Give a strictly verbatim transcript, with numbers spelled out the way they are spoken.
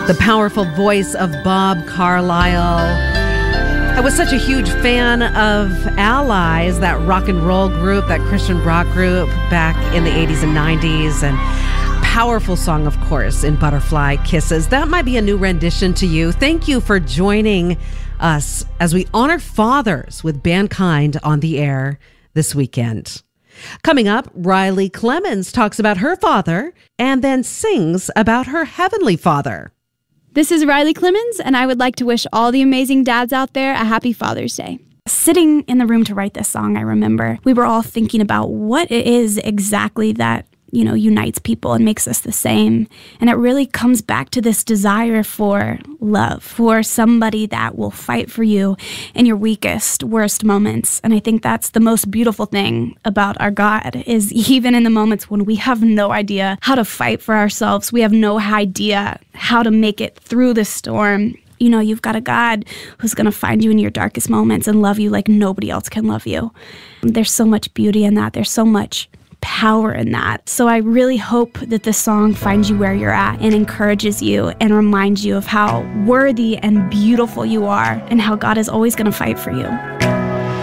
The powerful voice of Bob Carlyle. I was such a huge fan of Allies, that rock and roll group, that Christian rock group back in the eighties and nineties. And powerful song, of course, in Butterfly Kisses. That might be a new rendition to you. Thank you for joining us as we honor fathers with Bandkind on the air this weekend. Coming up, Riley Clemens talks about her father and then sings about her heavenly father. This is Riley Clemens, and I would like to wish all the amazing dads out there a happy Father's Day. Sitting in the room to write this song, I remember we were all thinking about what it is exactly that, you know, unites people and makes us the same. And it really comes back to this desire for love, for somebody that will fight for you in your weakest, worst moments. And I think that's the most beautiful thing about our God, is even in the moments when we have no idea how to fight for ourselves, we have no idea how to make it through the storm. You know, you've got a God who's going to find you in your darkest moments and love you like nobody else can love you. There's so much beauty in that. There's so much power in that. So I really hope that this song finds you where you're at and encourages you and reminds you of how worthy and beautiful you are and how God is always going to fight for you.